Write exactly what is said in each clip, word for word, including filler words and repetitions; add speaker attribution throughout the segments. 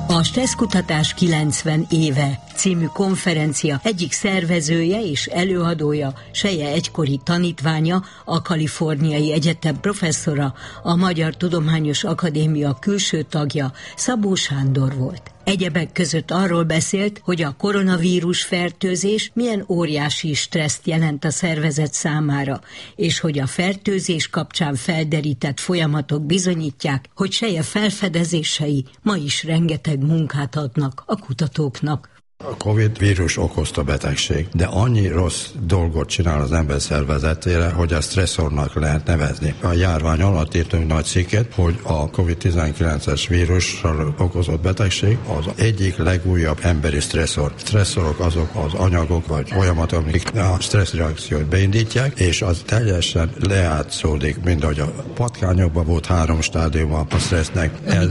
Speaker 1: A Stresszkutatás kilencven éve című konferencia egyik szervezője és előadója, Selye egykori tanítványa, a Kaliforniai Egyetem professzora, a Magyar Tudományos Akadémia külső tagja, Szabó Sándor volt. Egyebek között arról beszélt, hogy a koronavírus fertőzés milyen óriási stresszt jelent a szervezet számára, és hogy a fertőzés kapcsán felderített folyamatok bizonyítják, hogy Selye felfedezései ma is rengeteg munkát adnak a kutatóknak.
Speaker 2: A Covid vírus okozta betegség, de annyi rossz dolgot csinál az ember szervezetére, hogy a stresszornak lehet nevezni. A járvány alatt írtunk nagy cikket, hogy a kovid tizenkilences vírussal okozott betegség az egyik legújabb emberi stresszor. Stresszorok azok az anyagok vagy folyamatok, amik a stresszreakciót beindítják, és az teljesen lejátszódik, mint ahogy a patkányokban volt három stádiuma a stressznek. Ez,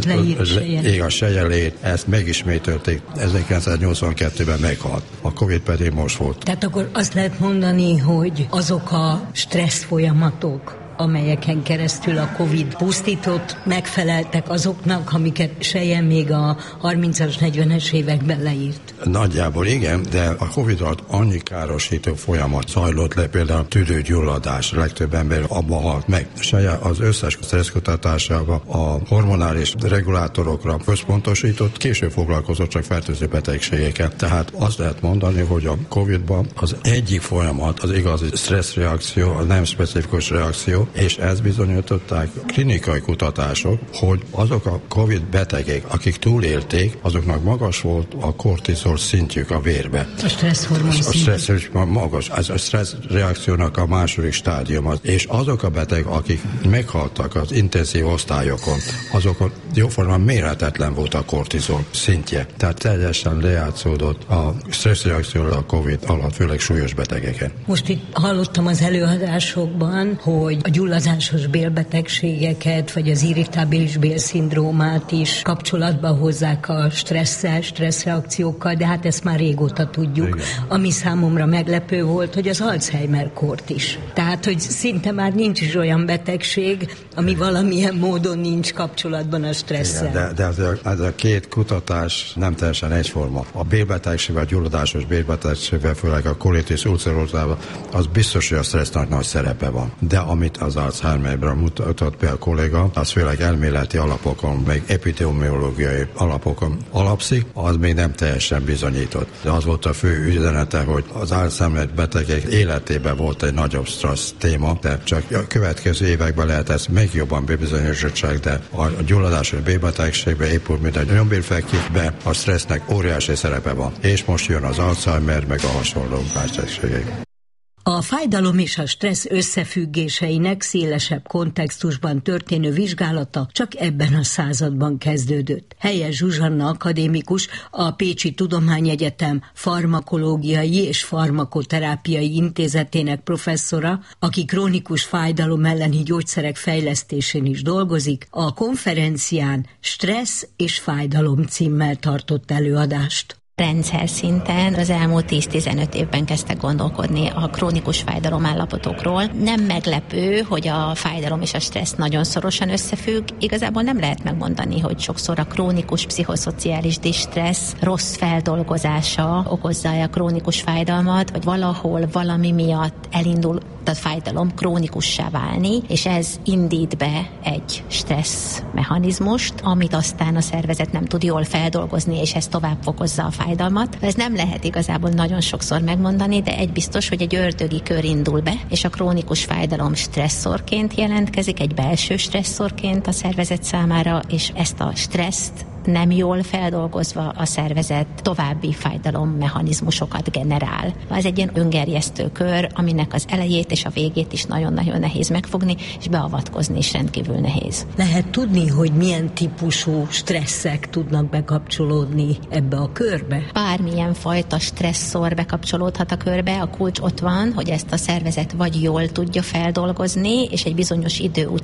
Speaker 2: ez, a sejelét, ezt megismételték ezerkilencszáznyolcvankettőben meghalt. A Covid pedig most volt.
Speaker 1: Tehát akkor azt lehet mondani, hogy azok a stressz folyamatok, amelyeken keresztül a Covid pusztított, megfeleltek azoknak, amiket Selye még a harmincas, negyvenes években leírt.
Speaker 2: Nagyjából igen, de a Covid alatt annyi károsító folyamat zajlott le, például a tüdőgyulladás, legtöbb ember abban halt meg. Selye az összes stresszkutatásában a hormonális regulátorokra központosított, később foglalkozott csak fertőző betegségekkel. Tehát azt lehet mondani, hogy a Covidban az egyik folyamat, az igazi stresszreakció, a nem specifikus reakció, és ezt bizonyították klinikai kutatások, hogy azok a Covid betegek, akik túlélték, azoknak magas volt a kortizol szintjük a vérbe.
Speaker 1: A stresszhormon szintjük. A
Speaker 2: stressz magas. Ez a stressz reakciónak a második stádium. És azok a betegek, akik meghaltak az intenzív osztályokon, azokon jóformán mérhetetlen volt a kortizol szintje. Tehát teljesen lejátszódott a stressz reakció a Covid alatt, főleg súlyos betegeken.
Speaker 1: Most itt hallottam az előadásokban, hogy a gyulladásos bélbetegségeket, vagy az irritábilis bélszindrómát is kapcsolatba hozzák a stresszel, stresszreakciókkal, de hát ezt már régóta tudjuk. Igen. Ami számomra meglepő volt, hogy az Alzheimer-kort is. Tehát, hogy szinte már nincs is olyan betegség, ami valamilyen módon nincs kapcsolatban a stresszel.
Speaker 2: Igen, de de ez, a, ez a két kutatás nem teljesen egyforma. A bélbetegségvel, a gyulladásos bélbetegségvel, főleg a kolitis ulcerozával, az biztos, hogy a stressznak nagy szerepe van. De amit az Alzheimerben mutatott be a kolléga, az főleg elméleti alapokon, meg epidemiológiai alapokon alapszik, az még nem teljesen bizonyított. De az volt a fő üzenete, hogy az Alzheimer betegek életében volt egy nagyobb stressz téma, de csak a következő években lehet ezt még jobban bebizonyosítani, de a gyulladásos bélbetegségben épp úgy, mint a nyombérfekvésben, a stressznek óriási szerepe van. És most jön az Alzheimer, meg a hasonló betegségek.
Speaker 1: A fájdalom és a stressz összefüggéseinek szélesebb kontextusban történő vizsgálata csak ebben a században kezdődött. Helyes Zsuzsanna akadémikus, a Pécsi Tudományegyetem farmakológiai és farmakoterápiai intézetének professzora, aki krónikus fájdalom elleni gyógyszerek fejlesztésén is dolgozik, a konferencián Stressz és fájdalom címmel tartott előadást.
Speaker 3: Rendszer szinten az elmúlt tíz-tizenöt évben kezdtek gondolkodni a krónikus fájdalomállapotokról. Nem meglepő, hogy a fájdalom és a stressz nagyon szorosan összefügg. Igazából nem lehet megmondani, hogy sokszor a krónikus pszichoszociális distressz rossz feldolgozása okozza a krónikus fájdalmat, vagy valahol valami miatt elindul a fájdalom krónikussá válni, és ez indít be egy stressz mechanizmust, amit aztán a szervezet nem tud jól feldolgozni, és ez tovább fokozza a fájdalmat. Ez nem lehet igazából nagyon sokszor megmondani, de egy biztos, hogy egy ördögi kör indul be, és a krónikus fájdalom stresszorként jelentkezik, egy belső stresszorként a szervezet számára, és ezt a stresszt nem jól feldolgozva a szervezet további fájdalommechanizmusokat generál. Ez egy ilyen öngerjesztő kör, aminek az elejét és a végét is nagyon-nagyon nehéz megfogni, és beavatkozni is rendkívül nehéz.
Speaker 1: Lehet tudni, hogy milyen típusú stresszek tudnak bekapcsolódni ebbe a körbe?
Speaker 3: Bármilyen fajta stresszor bekapcsolódhat a körbe, a kulcs ott van, hogy ezt a szervezet vagy jól tudja feldolgozni, és egy bizonyos idő után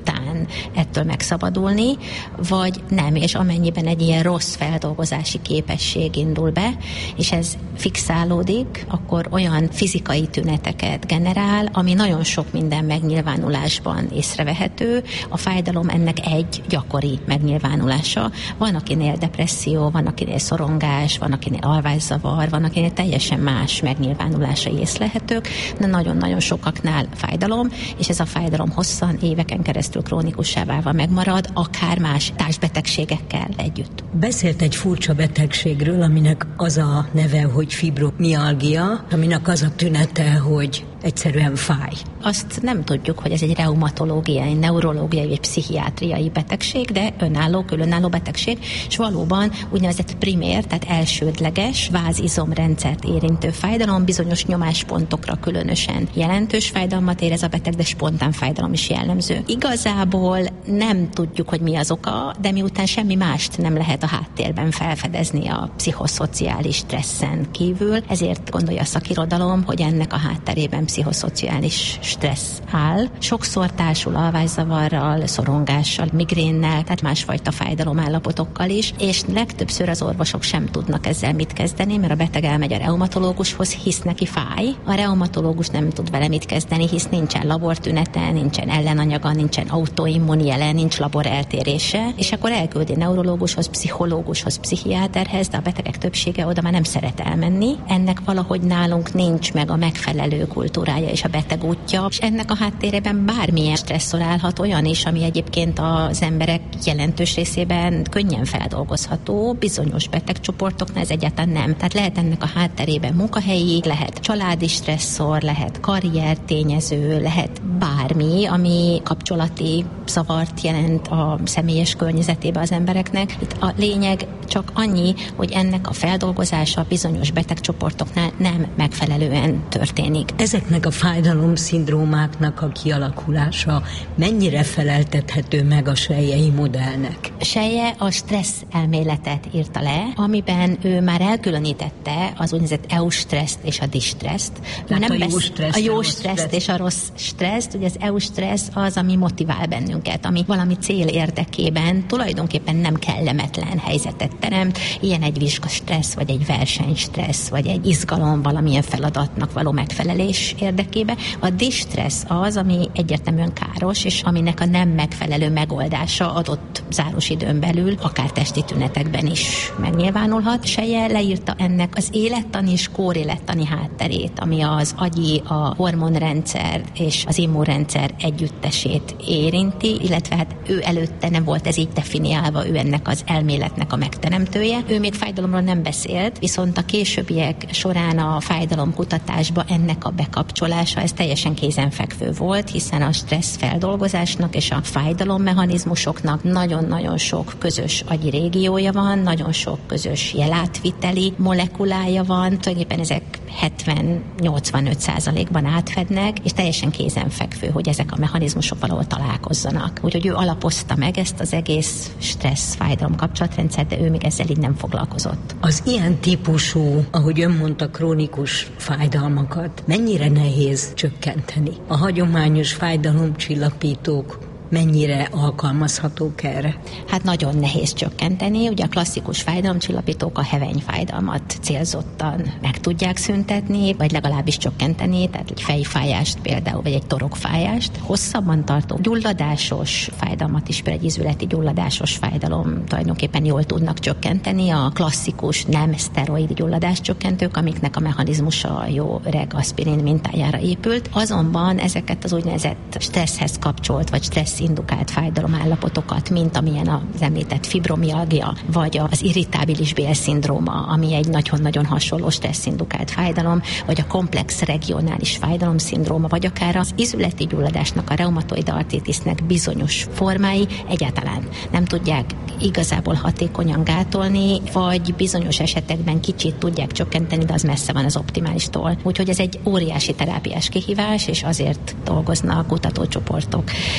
Speaker 3: után ettől megszabadulni, vagy nem, és amennyiben egy ilyen rossz feldolgozási képesség indul be, és ez fixálódik, akkor olyan fizikai tüneteket generál, ami nagyon sok minden megnyilvánulásban észrevehető. A fájdalom ennek egy gyakori megnyilvánulása. Van, akinél depresszió, van, akinél szorongás, van, akinél alvászavar, van, akinél teljesen más megnyilvánulásai észlelhetők, de nagyon-nagyon sokaknál fájdalom, és ez a fájdalom hosszan, éveken keresztül krónikussá válva megmarad, akár más társbetegségekkel együtt.
Speaker 1: Beszélt egy furcsa betegségről, aminek az a neve, hogy fibromialgia, aminek az a tünete, hogy egyszerűen fáj.
Speaker 3: Azt nem tudjuk, hogy ez egy reumatológiai, neurológiai vagy pszichiátriai betegség, de önálló, különálló betegség, és valóban úgynevezett primér, tehát elsődleges vázizomrendszert érintő fájdalom, bizonyos nyomáspontokra különösen jelentős fájdalmat érez a beteg, de spontán fájdalom is jellemző. Igazából nem tudjuk, hogy mi az oka, de miután semmi mást nem lehet a háttérben felfedezni a pszichoszociális stresszen kívül, ezért gondolja a szakirodalom, hogy ennek a hátterében pszichoszociális stressz áll. Sokszor társul alvászavarral, szorongással, migrénnel, tehát másfajta fájdalomállapotokkal is, és legtöbbször az orvosok sem tudnak ezzel mit kezdeni, mert a beteg elmegy a reumatológushoz, hisz neki fáj. A reumatológus nem tud vele mit kezdeni, hisz nincsen labortünete, nincsen ellenanyaga, nincsen autoimmun jele, nincs labor eltérése, és akkor elküldi neurológushoz, pszichológushoz, pszichiáterhez, de a betegek többsége oda már nem szeret elmenni. Ennek valahogy nálunk nincs meg a megfelelő kultúrája és a beteg útja, és ennek a háttérében bármilyen stresszor állhat, olyan is, ami egyébként az emberek jelentős részében könnyen feldolgozható, bizonyos betegcsoportoknál ez egyáltalán nem. Tehát lehet ennek a hátterében munkahelyi, lehet családi stresszor, lehet karriertényező, lehet bármi, ami kapcsolati zavart jelent a személyes környezetébe az embereknek. Itt a lényeg csak annyi, hogy ennek a feldolgozása bizonyos betegcsoportoknál nem megfelelően történik.
Speaker 1: Ezeknek a fájdalomszindrómáknak a kialakulása mennyire feleltethető meg a Selye modellnek?
Speaker 3: Selye a stressz elméletet írta le, amiben ő már elkülönítette az úgynevezett eustresszt és a distresszt.
Speaker 1: Nem a jó
Speaker 3: besz...
Speaker 1: stressz,
Speaker 3: a jó stresszt és a rossz stresszt. Ugye az eustressz az, ami motivál bennünket, ami valami cél érdekében tulajdonképpen nem kellemetlen helyzetet teremt. Ilyen egy vizsgastressz, vagy egy versenystressz, vagy egy izgalom valamilyen feladatnak való megfelelés érdekébe. A distressz az, ami egyértelműen káros, és aminek a nem megfelelő megoldása adott záros időn belül, akár testi tünetekben is megnyilvánulhat. Selye leírta ennek az élettani és kórélettani hátterét, ami az agyi, a hormonrendszer és az immunrendszer együttesét érinti, illetve hát ő előtte nem volt ez így definiálva, ő ennek az elméletnek a megteremtője. Ő még fájdalomról nem beszélt, viszont a későbbiek során a fájdalomkutatásba ennek a bekapcsolása, ez teljesen kézenfekvő volt, hiszen a stressz feldolgozásnak és a fájdalommechanizmusoknak nagyon-nagyon sok közös agyi régiója van, nagyon sok közös jelátviteli molekulája van, tulajdonképpen ezek hetven-nyolcvanöt százalékban átfednek, és teljesen kézenfekvő, hogy ezek a mechanizmusok valahol találkozzanak. Úgyhogy ő alapozta meg ezt az egész stressz-fájdalom kapcsolatrendszert, de ő még ezzel így nem foglalkozott.
Speaker 1: Az ilyen típusú, ahogy ön mondta, krónikus fájdalmakat mennyire nehéz csökkenteni? A hagyományos fájdalomcsillapítók mennyire alkalmazhatók erre?
Speaker 3: Hát nagyon nehéz csökkenteni. Ugye a klasszikus fájdalomcsillapítók a hevenyfájdalmat célzottan meg tudják szüntetni, vagy legalábbis csökkenteni, tehát egy fejfájást például, vagy egy torokfájást. Hosszabban tartó gyulladásos fájdalmat is, például egy izületi gyulladásos fájdalom tulajdonképpen jól tudnak csökkenteni. A klasszikus nem szteroid gyulladás csökkentők, amiknek a mechanizmusa jó öreg aspirin mintájára épült. Azonban ezeket az úgynevezett stresszhez kapcsolt, vagy stressz indukált fájdalomállapotokat, mint amilyen az említett fibromialgia, vagy az irritábilis bélszindróma, ami egy nagyon-nagyon hasonló stresszindukált fájdalom, vagy a komplex regionális fájdalomszindróma, vagy akár az izületi gyulladásnak, a reumatoid artritisnek bizonyos formái egyáltalán nem tudják igazából hatékonyan gátolni, vagy bizonyos esetekben kicsit tudják csökkenteni, de az messze van az optimálistól. Úgyhogy ez egy óriási terápiás kihívás, és azért dolgoznak kutatócsoportok ezrei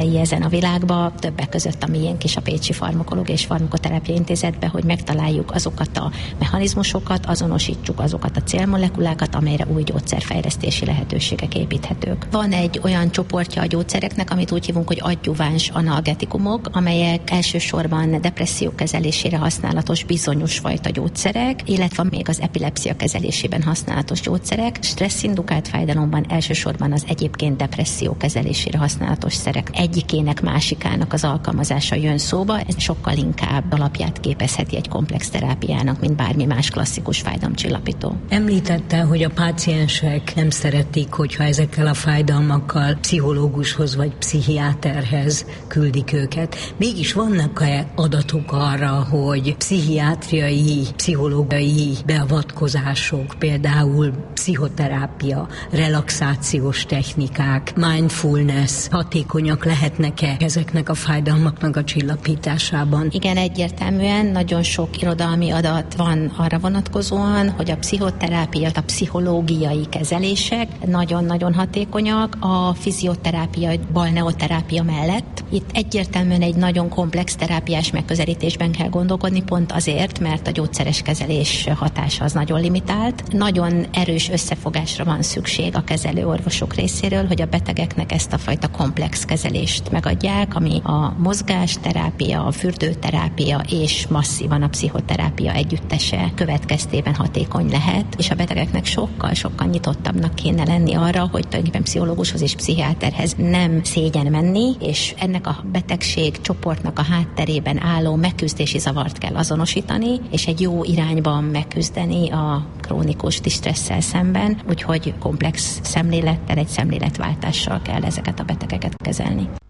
Speaker 3: helyi ezen a világban, többek között a miénk is a Pécsi Farmakológiai és Farmakoterápiai Intézetben, hogy megtaláljuk azokat a mechanizmusokat, azonosítsuk azokat a célmolekulákat, amelyre új gyógyszerfejlesztési lehetőségek építhetők. Van egy olyan csoportja a gyógyszereknek, amit úgy hívunk, hogy adjuváns analgetikumok, amelyek elsősorban depresszió kezelésére használatos bizonyos fajta gyógyszerek, illetve még az epilepszia kezelésében használatos gyógyszerek. Stresszindukált fájdalomban elsősorban az egyébként depresszió kezelésére használatos szerek egyikének, másikának az alkalmazása jön szóba, ez sokkal inkább alapját képezheti egy komplex terápiának, mint bármi más klasszikus fájdalomcsillapító.
Speaker 1: Említette, hogy a páciensek nem szeretik, hogyha ezekkel a fájdalmakkal pszichológushoz vagy pszichiáterhez küldik őket. Mégis vannak-e adatok arra, hogy pszichiátriai, pszichológiai beavatkozások, például pszichoterápia, relaxációs technikák, mindfulness hatékonyak lehetnek-e ezeknek a fájdalmaknak a csillapításában?
Speaker 3: Igen, egyértelműen nagyon sok irodalmi adat van arra vonatkozóan, hogy a pszichoterápia, a pszichológiai kezelések nagyon-nagyon hatékonyak a fizioterápia, balneoterápia mellett. Itt egyértelműen egy nagyon komplex terápiás megközelítésben kell gondolkodni, pont azért, mert a gyógyszeres kezelés hatása az nagyon limitált. Nagyon erős összefogásra van szükség a kezelőorvosok részéről, hogy a betegeknek ezt a fajta komplex kezelést megadják, ami a mozgásterápia, a fürdőterápia és masszívan a pszichoterápia együttese következtében hatékony lehet, és a betegeknek sokkal-sokkal nyitottabbnak kéne lenni arra, hogy tulajdonképpen pszichológushoz és pszichiáterhez nem szégyen menni, és ennek a betegség csoportnak a hátterében álló megküzdési zavart kell azonosítani, és egy jó irányban megküzdeni a krónikus disztresszel szemben, úgyhogy komplex szemlélettel, egy szemléletváltással kell ezeket a betegeket kezelni.